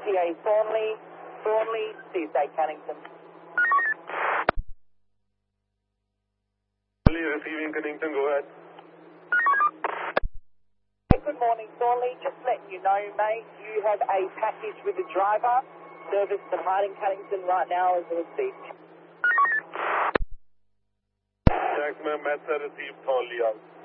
TA Thornley, Tuesday Cannington. Receiving Cannington, go ahead. Good morning, Thornley. Just letting you know, mate, you have a package with the driver. Service departing Cannington right now as we speak. Thanks, ma'am. Matt, sir, received Thornley out.